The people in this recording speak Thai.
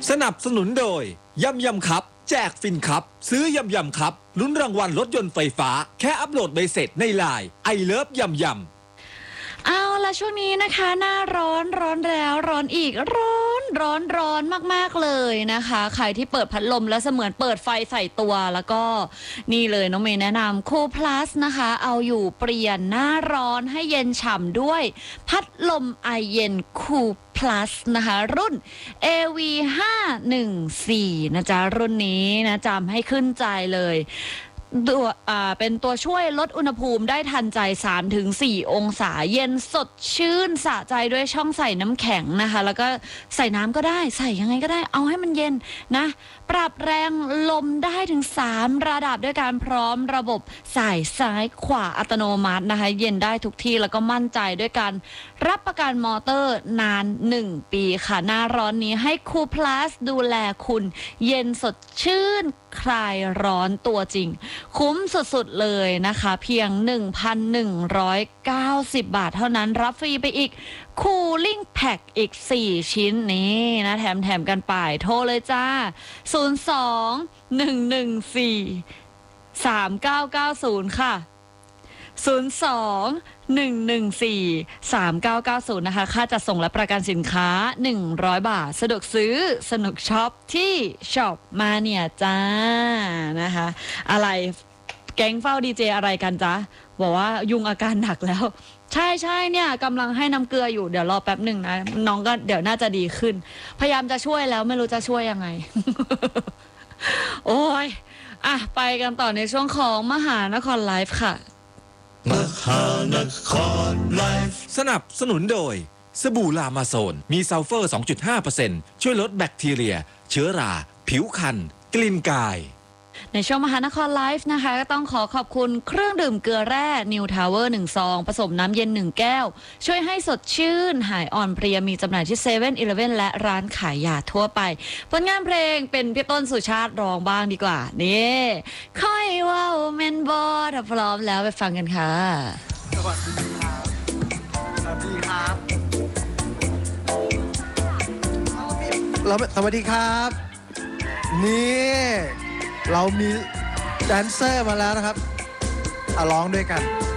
สนับสนุนโดยยำครับแจกฟินครับซื้อยำครับลุ้นรางวัลรถยนต์ไฟฟ้าแค่อัปโหลดใบเสร็จในไลน์ไอเลิฟยำเอาละช่วงนี้นะคะหน้าร้อนแล้วร้อนอีกร้อนมากๆเลยนะคะใครที่เปิดพัดลมแล้วเสมือนเปิดไฟใส่ตัวแล้วก็นี่เลยน้องเมย์แนะนำคูลพลัสนะคะเอาอยู่เปลี่ยนหน้าร้อนให้เย็นฉ่ำด้วยพัดลมไอเย็นคูลพลัสนะคะรุ่น AV514 นะจ๊ะรุ่นนี้นะจำให้ขึ้นใจเลยเป็นตัวช่วยลดอุณหภูมิได้ทันใจ 3-4 องศาเย็นสดชื่นสะใจด้วยช่องใส่น้ำแข็งนะคะแล้วก็ใส่น้ำก็ได้ใส่ยังไงก็ได้เอาให้มันเย็นนะปรับแรงลมได้ถึง3ระดับด้วยการพร้อมระบบสายซ้ายขวาอัตโนมัตินะคะเย็นได้ทุกที่แล้วก็มั่นใจด้วยการรับประกันมอเตอร์นาน1 ปีค่ะหน้าร้อนนี้ให้คูลพลัสดูแลคุณเย็นสดชื่นคลายร้อนตัวจริงคุ้มสุดๆเลยนะคะเพียง 1,190 บาทเท่านั้นรับฟรีไปอีกคูลิ่งแพ็กอีก4ชิ้นนี่นะแถมกันไปโทรเลยจ้า02-114-3990ค่ะ02-114-3990นะคะค่าจัดส่งและประกันสินค้า100 บาทสะดวกซื้อสนุกช็อปที่ช็อปมาเนี่ยจ้านะคะอะไรแก๊งเฝ้าดีเจอะไรกันจ๊ะบอกว่ายุงอาการหนักแล้วใช่เนี่ยกำลังให้น้ำเกลืออยู่เดี๋ยวรอแป๊บหนึ่งนะน้องก็เดี๋ยวน่าจะดีขึ้นพยายามจะช่วยแล้วไม่รู้จะช่วยยังไง โอ้ยไปกันต่อในช่วงของมหานครไลฟ์ค่ะมหานครไลฟ์สนับสนุนโดยสบู่ลามาโซนมีซัลเฟอร์ 2.5% ช่วยลดแบคทีเรียเชื้อราผิวคันกลิ่นกายในช่วงมหานครไลฟ์นะคะก็ต้องขอบคุณเครื่องดื่มเกลือแร่นิวทาวเวอร์1 ซองผสมน้ำเย็น1 แก้วช่วยให้สดชื่นหายอ่อนเพลียมีจำหน่ายที่7-Eleven และร้านขายยาทั่วไปผลงานเพลงเป็นพี่ต้นสุชาติร้องบ้างดีกว่านี่ค่อยว่าเมนบอถ้าพร้อมแล้วไปฟังกันค่ะสวัสดีครับสวัสดีครับสวัสดีครับนี่เรามีแดนเซอร์มาแล้วนะครับร้องด้วยกัน